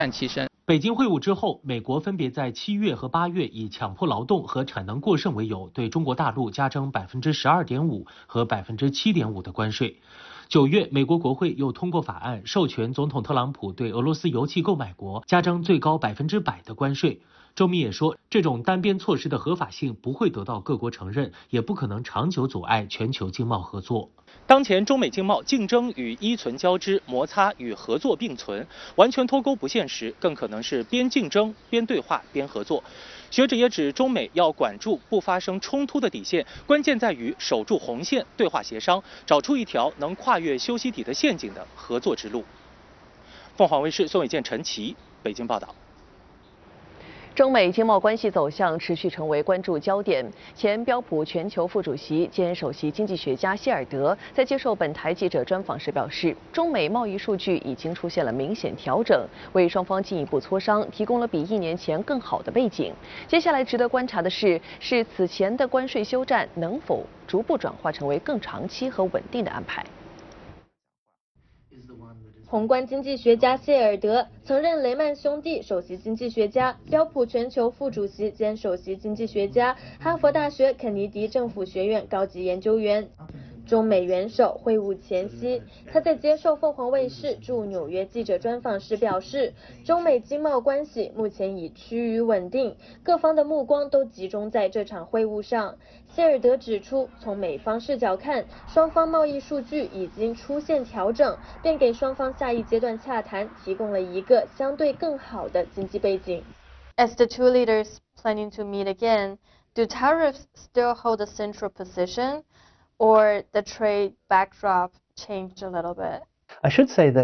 其身。 北京会晤之后，美国分别在7月和8月以强迫劳动和产能过剩为由，对中国大陆加征12.5%和7.5%的关税。9月，美国国会又通过法案，授权总统特朗普对俄罗斯油气购买国加征最高100%的关税。周密也说，这种单边措施的合法性不会得到各国承认，也不可能长久阻碍全球经贸合作。当前中美经贸竞争与依存交织，摩擦与合作并存，完全脱钩不现实，更可能是边竞争边对话边合作。学者也指，中美要管住不发生冲突的底线，关键在于守住红线，对话协商，找出一条能跨越修昔底德陷阱的合作之路。凤凰卫视宋伟健、陈琦北京报道。 中美经贸关系走向持续成为关注焦点。前标普全球副主席兼首席经济学家谢尔德在接受本台记者专访时表示，中美贸易数据已经出现了明显调整，为双方进一步磋商提供了比1年前更好的背景。接下来值得观察的是此前的关税休战能否逐步转化成为更长期和稳定的安排。 宏观经济学家谢尔德曾任雷曼兄弟首席经济学家、标普全球副主席兼首席经济学家、哈佛大学肯尼迪政府学院高级研究员。中美元首会晤前夕，他在接受凤凰卫视驻纽约记者专访时表示，中美经贸关系目前已趋于稳定，各方的目光都集中在这场会晤上。谢尔德指出，从美方视角看，双方贸易数据已经出现调整，便给双方下一阶段洽谈提供了一个相对更好的经济背景。 As the two leaders planning to meet again, do tariffs still hold a central position, or the trade backdrop changed a little bit? I should say that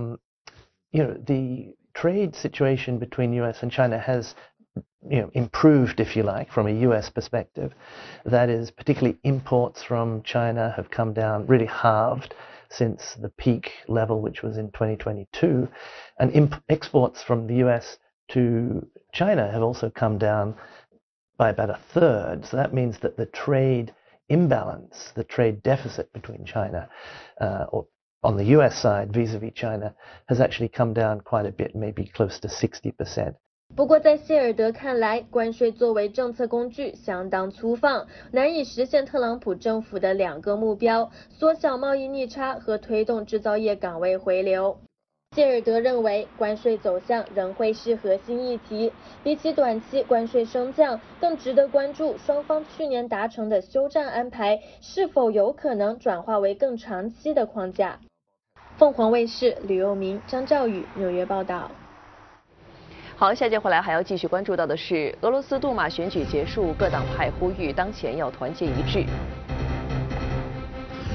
the trade situation between U.S. and China has improved, if you like, from a U.S. perspective. That is, particularly imports from China have come down, really halved since the peak level, which was in 2022. And exports from the U.S. to China have also come down by about a third. So that means that the trade imbalance, the trade deficit between China or on the U.S. side vis-a-vis China has actually come down quite a bit, maybe close to 60%. 不过，在谢尔德看来，关税作为政策工具相当粗放，难以实现特朗普政府的2个目标：缩小贸易逆差和推动制造业岗位回流。谢尔德认为，关税走向仍会是核心议题，比起短期关税升降，更值得关注双方去年达成的休战安排是否有可能转化为更长期的框架。凤凰卫视吕佑明、张兆宇纽约报道。 好，下节回来还要继续关注到的是，俄罗斯杜马选举结束，各党派呼吁当前要团结一致。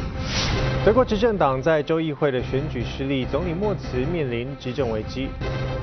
德国执政党在州议会的选举失利，总理默茨面临执政危机。